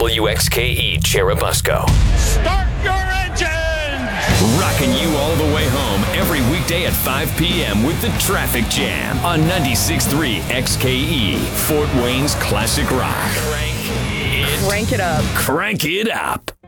WXKE Cherubusco. Start your engine! Rocking you all the way home every weekday at 5 p.m. with the Traffic Jam on 96.3 XKE, Fort Wayne's classic rock. Crank it up. Crank it up.